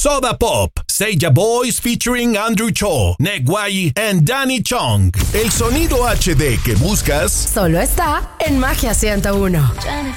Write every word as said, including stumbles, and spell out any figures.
Soda Pop, Seiya Boys featuring Andrew Cho, Negway and Danny Chong. El sonido H D que buscas solo está en Magia ciento uno.